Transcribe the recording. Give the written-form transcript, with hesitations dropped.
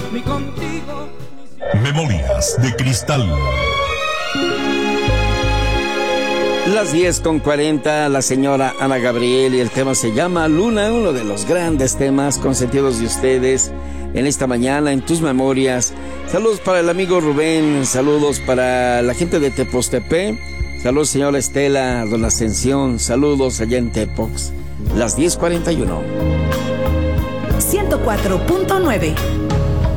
ni contigo. Memorias de Cristal. Las 10:40, la señora Ana Gabriel, y el tema se llama Luna, uno de los grandes temas consentidos de ustedes en esta mañana, en tus memorias. Saludos para el amigo Rubén, saludos para la gente de Tepostepe, saludos señora Estela, don Ascensión, saludos allá en Tepox. Las 10:41. 104.9